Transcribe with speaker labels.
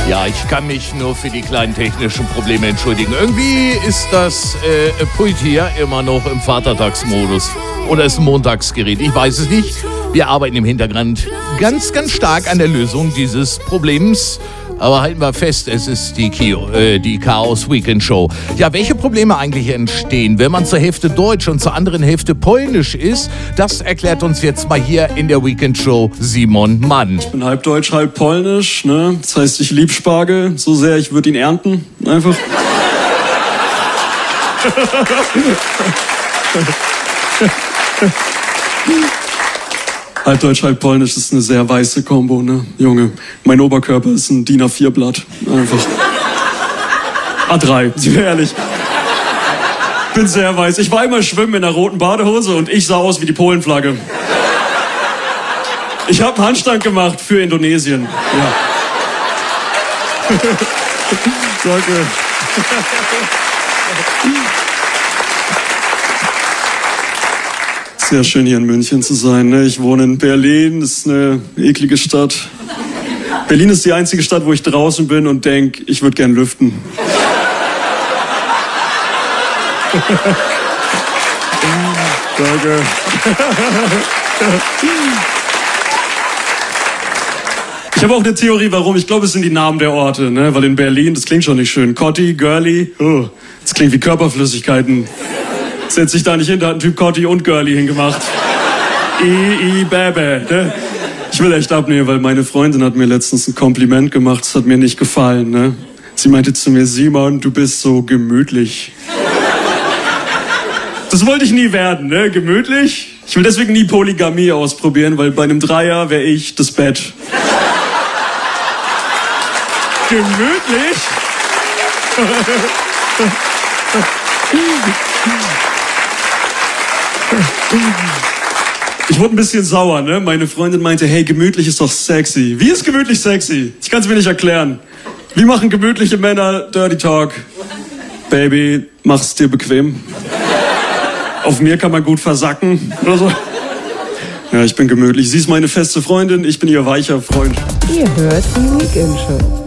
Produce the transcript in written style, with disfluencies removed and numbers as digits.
Speaker 1: Ja, ich kann mich nur für die kleinen technischen Probleme entschuldigen. Irgendwie ist das Pult hier immer noch im Vatertagsmodus. Oder ist ein Montagsgerät, ich weiß es nicht. Wir arbeiten im Hintergrund ganz, ganz stark an der Lösung dieses Problems. Aber halten wir fest, es ist die Chaos Weekend Show. Ja, welche Probleme eigentlich entstehen, wenn man zur Hälfte Deutsch und zur anderen Hälfte Polnisch ist, das erklärt uns jetzt mal hier in der Weekend Show Simon Mann.
Speaker 2: Ich bin halb Deutsch, halb Polnisch, ne? Das heißt, ich lieb Spargel so sehr, ich würde ihn ernten, einfach. Halb Deutsch, halb Polnisch ist eine sehr weiße Kombo, ne? Junge, mein Oberkörper ist ein DIN A4-Blatt. Einfach. A3, sind wir ehrlich. Bin sehr weiß. Ich war immer schwimmen in einer roten Badehose und ich sah aus wie die Polenflagge. Ich habe einen Handstand gemacht für Indonesien. Ja. Danke. Sehr schön hier in München zu sein. Ne? Ich wohne in Berlin, das ist eine eklige Stadt. Berlin ist die einzige Stadt, wo ich draußen bin und denke, ich würde gern lüften. Danke. Ich habe auch eine Theorie, warum. Ich glaube, es sind die Namen der Orte, ne? Weil in Berlin, das klingt schon nicht schön. Cotti, Girly, das klingt wie Körperflüssigkeiten. Setz dich da nicht hin, da hat ein Typ Cotti und Girly hingemacht. Bäbä, ne? Ich will echt abnehmen, weil meine Freundin hat mir letztens ein Kompliment gemacht, das hat mir nicht gefallen, ne? Sie meinte zu mir, Simon, du bist so gemütlich. Das wollte ich nie werden, ne? Gemütlich? Ich will deswegen nie Polygamie ausprobieren, weil bei einem Dreier wäre ich das Bett. Gemütlich? Ich wurde ein bisschen sauer, ne? Meine Freundin meinte, hey, gemütlich ist doch sexy. Wie ist gemütlich sexy? Ich kann es mir nicht erklären. Wie machen gemütliche Männer Dirty Talk? Baby, mach's dir bequem. Auf mir kann man gut versacken oder so. Ja, ich bin gemütlich. Sie ist meine feste Freundin, ich bin ihr weicher Freund.
Speaker 3: Ihr hört die Weekend Show.